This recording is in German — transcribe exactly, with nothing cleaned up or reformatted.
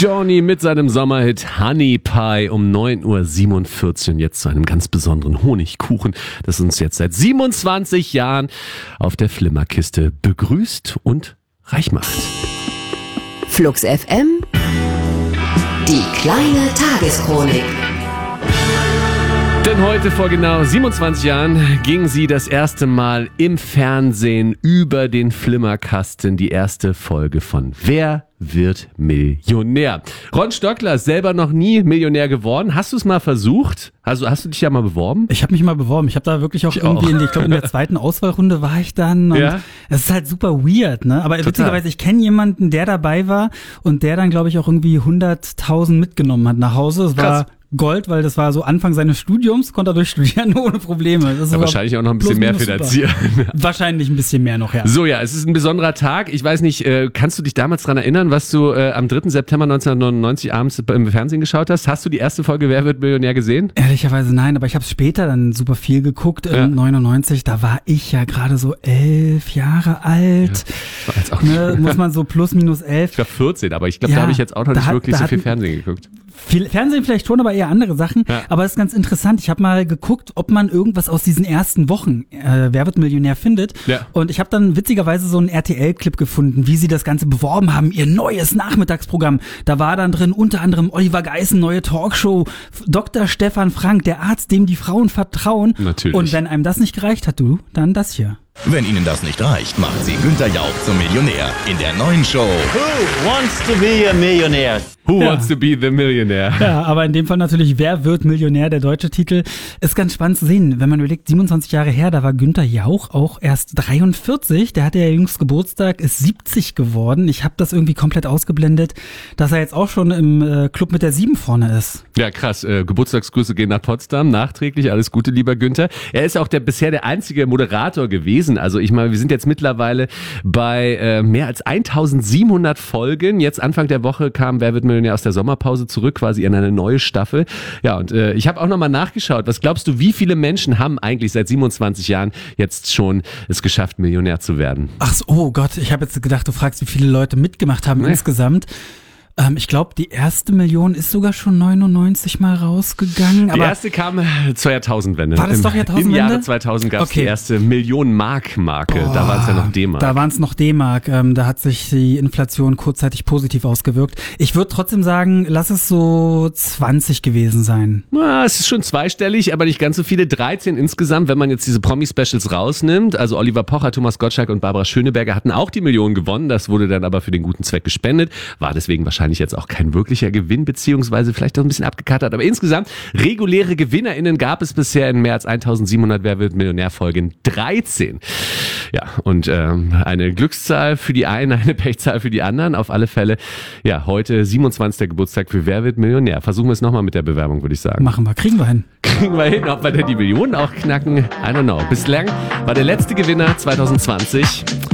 Johnny mit seinem Sommerhit Honey Pie um neun Uhr siebenundvierzig und jetzt zu einem ganz besonderen Honigkuchen, das uns jetzt seit siebenundzwanzig Jahren auf der Flimmerkiste begrüßt und reich macht. Flux F M, die kleine Tageschronik. Denn heute vor genau siebenundzwanzig Jahren ging sie das erste Mal im Fernsehen über den Flimmerkasten, die erste Folge von Wer wird Millionär? Ron Stockler ist selber noch nie Millionär geworden. Hast du es mal versucht? Also hast du dich ja mal beworben? Ich habe mich mal beworben. Ich habe da wirklich auch ich irgendwie, auch. in, die, ich glaube in der zweiten Auswahlrunde war ich dann. Und ja. Es ist halt super weird, ne? Aber Total. Witzigerweise, ich kenne jemanden, der dabei war und der dann, glaube ich, auch irgendwie hunderttausend mitgenommen hat nach Hause. Es war Gold, weil das war so Anfang seines Studiums, konnte er durchstudieren ohne Probleme. Das ist ja, wahrscheinlich auch noch ein bisschen mehr finanzieren. Wahrscheinlich ein bisschen mehr noch, ja. So, ja, es ist ein besonderer Tag. Ich weiß nicht, äh, kannst du dich damals dran erinnern, was du äh, am dritten September neunzehnhundertneunundneunzig abends im Fernsehen geschaut hast? Hast du die erste Folge Wer wird Millionär gesehen? Ehrlicherweise nein, aber ich habe später dann super viel geguckt. Ja. In neunundneunzig, da war ich ja gerade so elf Jahre alt. Ja, jetzt auch ne, muss man so plus minus elf. Ich war vierzehn, aber ich glaube, ja, da habe ich jetzt auch noch nicht hat, wirklich so viel hatten, Fernsehen geguckt. Viel Fernsehen vielleicht schon, aber eher andere Sachen. Ja. Aber es ist ganz interessant. Ich habe mal geguckt, ob man irgendwas aus diesen ersten Wochen äh, Wer wird Millionär findet. Ja. Und ich habe dann witzigerweise so einen R T L-Clip gefunden, wie sie das Ganze beworben haben, ihr neues Nachmittagsprogramm. Da war dann drin unter anderem Oliver Geißen, neue Talkshow, Doktor Stefan Frank, der Arzt, dem die Frauen vertrauen. Natürlich. Und wenn einem das nicht gereicht hat, du, dann das hier. Wenn Ihnen das nicht reicht, machen Sie Günther Jauch zum Millionär in der neuen Show Who wants to be a millionaire? Who ja. wants to be the millionaire? Ja, aber in dem Fall natürlich Wer wird Millionär, der deutsche Titel. Ist ganz spannend zu sehen, wenn man überlegt, siebenundzwanzig Jahre her, da war Günther Jauch auch erst dreiundvierzig, der hatte ja jüngst Geburtstag, ist siebzig geworden. Ich habe das irgendwie komplett ausgeblendet, dass er jetzt auch schon im äh, Club mit der sieben vorne ist. Ja, krass. Äh, Geburtstagsgrüße gehen nach Potsdam, nachträglich, alles Gute, lieber Günther. Er ist auch der bisher der einzige Moderator gewesen. Also ich meine, wir sind jetzt mittlerweile bei äh, mehr als eintausendsiebenhundert Folgen. Jetzt Anfang der Woche kam Wer wird Millionär aus der Sommerpause zurück, quasi in eine neue Staffel. Ja, und äh, ich habe auch nochmal nachgeschaut. Was glaubst du, wie viele Menschen haben eigentlich seit siebenundzwanzig Jahren jetzt schon es geschafft, Millionär zu werden? Ach so, oh Gott, ich habe jetzt gedacht, du fragst, wie viele Leute mitgemacht haben nee. insgesamt. Ähm, ich glaube, die erste Million ist sogar schon neunundneunzig mal rausgegangen. Die aber erste kam zur Jahrtausendwende. War das Im, doch Jahrtausendwende? Im Jahre zweitausend gab es okay. die erste Million-Mark-Marke. Boah, da waren es ja noch D-Mark. Da waren es noch D-Mark. Ähm, da hat sich die Inflation kurzzeitig positiv ausgewirkt. Ich würde trotzdem sagen, lass es so zwanzig gewesen sein. Na, es ist schon zweistellig, aber nicht ganz so viele. dreizehn insgesamt, wenn man jetzt diese Promi-Specials rausnimmt. Also Oliver Pocher, Thomas Gottschalk und Barbara Schöneberger hatten auch die Million gewonnen. Das wurde dann aber für den guten Zweck gespendet. War deswegen wahrscheinlich jetzt auch kein wirklicher Gewinn, beziehungsweise vielleicht auch ein bisschen abgekatert. Aber insgesamt, reguläre GewinnerInnen gab es bisher in mehr als eintausendsiebenhundert Wer wird Millionär-Folgen dreizehn. Ja, und ähm, eine Glückszahl für die einen, eine Pechzahl für die anderen. Auf alle Fälle, ja, heute siebenundzwanzigster Geburtstag für Wer wird Millionär. Versuchen wir es nochmal mit der Bewerbung, würde ich sagen. Machen wir, kriegen wir hin. Kriegen wir hin, ob wir denn die Millionen auch knacken? I don't know. Bislang war der letzte Gewinner zwanzig zwanzig